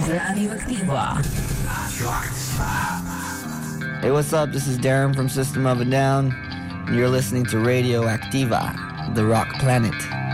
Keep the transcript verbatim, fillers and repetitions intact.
Radioactiva. Hey, what's up? This is Darren from System of a Down, and you're listening to Radio Activa, the rock planet.